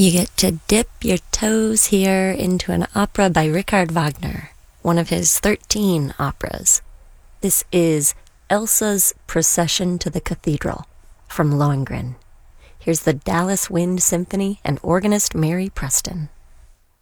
You get to dip your toes here into an opera by Richard Wagner, one of his 13 operas. This is Elsa's Procession to the Cathedral from Lohengrin. Here's the Dallas Wind Symphony and organist Mary Preston.